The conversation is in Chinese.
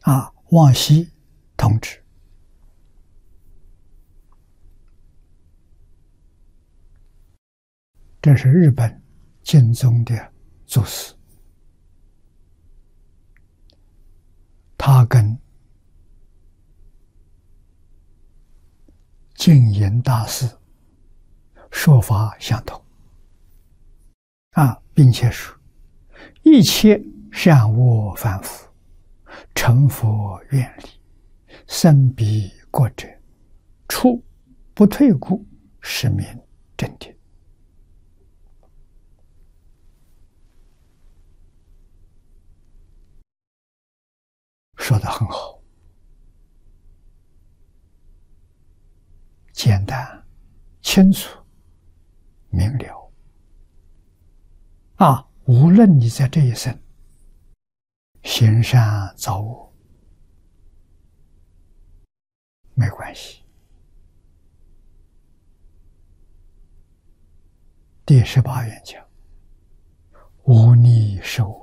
望西同志，这是日本经宗的祖师，他跟净云大师说法相同并且说一切善恶凡夫，成佛愿力，生彼国者，出不退故，是名正定。说得很好，简单、清楚、明了。无论你在这一生行善造恶，没关系。第18愿讲，无逆受